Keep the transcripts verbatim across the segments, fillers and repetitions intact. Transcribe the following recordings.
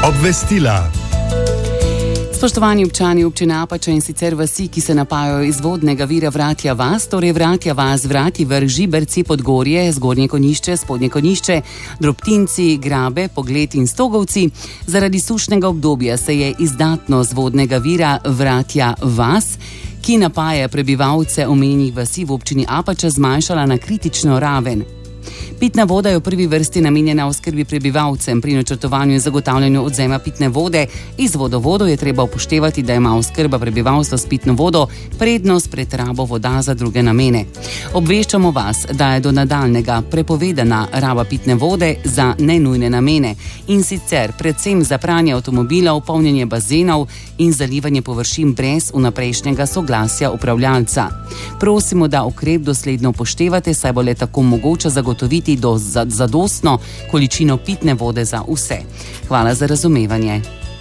Obvestila. Spoštovani občani občine Apača in sicer vasi, ki se napajajo iz vodnega vira Vratja vas, torej Vratja vas, Vrati, Vrh, Žiberci, Podgorje, Zgornje Konjišče, Spodnje Konjišče, Drobtinci, Grabe, Pogled in Stogovci. Zaradi sušnega obdobja se je izdatnost vodnega vira Vratja vas, ki napaja prebivalce omenjenih vasi v občini Apača, zmanjšala na kritično raven. Pitna voda je v prvi vrsti namenjena oskrbi prebivalcem. Pri načrtovanju in zagotavljanju odvzema pitne vode iz vodovodov je treba upoštevati, da ima oskrba prebivalstva s pitno vodo prednost pred rabo voda za druge namene. Obveščamo vas, da je do nadaljnjega prepovedana raba pitne vode za nenujne namene, in sicer predvsem za pranje avtomobilov, polnjenje bazenov in zalivanje površin brez vnaprejšnjega soglasja upravljalca. Prosimo, da ukrep dosledno upoštevate, saj bo le tako mogoče zagotoviti do zadostno količino pitne vode za vse. Hvala za razumevanje.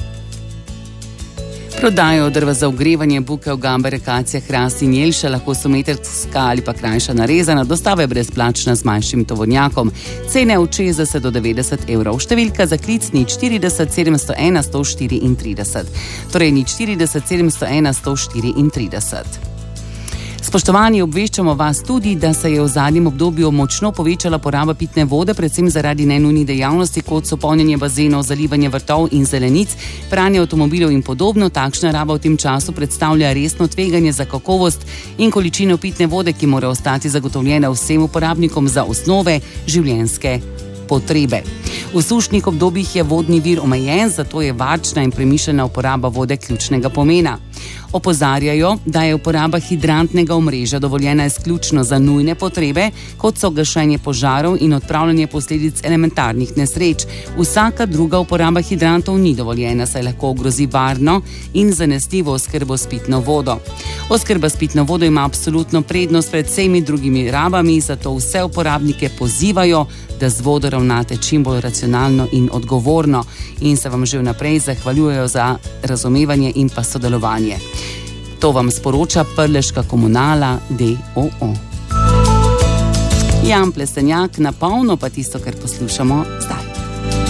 Prodajo drva za ogrevanje, bukev, gambe, akacija, hrast in jelša lahko so metrska ali pa krajša narezana, dostava je brezplačna z manjšim tovornjakom. Cene od šestdeset do devetdeset evrov. Številka za klic nič štirideset sedemsto ena sto štiriintrideset. Torej nič štirideset sedemsto ena sto štiriintrideset. Spoštovani, obveščamo vas tudi, da se je v zadnjem obdobju močno povečala poraba pitne vode, predvsem zaradi nenujnih dejavnosti, kot so polnjenje bazenov, zalivanje vrtov in zelenic, pranje avtomobilov in podobno. Takšna raba v tem času predstavlja resno tveganje za kakovost in količino pitne vode, ki mora ostati zagotovljena vsem uporabnikom za osnove življenjske potrebe. V sušnih obdobjih je vodni vir omejen, zato je varčna in premišljena uporaba vode ključnega pomena. Opozarjajo, da je uporaba hidrantnega omrežja dovoljena izključno za nujne potrebe, kot so gašenje požarov in odpravljanje posledic elementarnih nesreč. Vsaka druga uporaba hidrantov ni dovoljena, saj lahko ogrozi varno in zanesljivo oskrbo s pitno vodo. Oskrba s pitno vodo ima absolutno prednost pred vsemi drugimi rabami, zato vse uporabnike pozivajo, da z vodo ravnate čim bolj racionalno in odgovorno, in se vam že vnaprej zahvaljujejo za razumevanje in pa sodelovanje. To vam sporoča Prleška komunala d o o. Jan Plestenjak, na polno pa tisto, kar poslušamo zdaj.